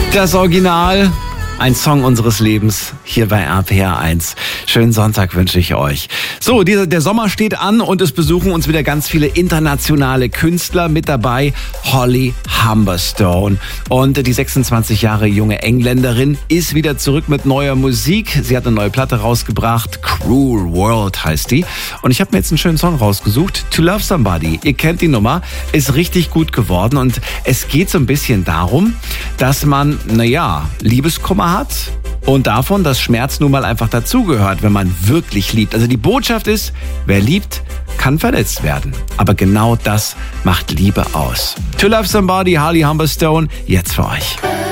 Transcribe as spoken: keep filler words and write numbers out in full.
Das Original, ein Song unseres Lebens hier bei R P R eins. Schönen Sonntag wünsche ich euch. So, dieser, der Sommer steht an und es besuchen uns wieder ganz viele internationale Künstler. Mit dabei Holly Humberstone. Und die sechsundzwanzig Jahre junge Engländerin ist wieder zurück mit neuer Musik. Sie hat eine neue Platte rausgebracht. Cruel World heißt die. Und ich habe mir jetzt einen schönen Song rausgesucht. To Love Somebody. Ihr kennt die Nummer. Ist richtig gut geworden. Und es geht so ein bisschen darum, dass man, naja, Liebeskummer hat. Und davon, dass Schmerz nun mal einfach dazugehört, wenn man wirklich liebt. Also die Botschaft ist, wer liebt, kann verletzt werden. Aber genau das macht Liebe aus. To Love Somebody, Holly Humberstone, jetzt für euch.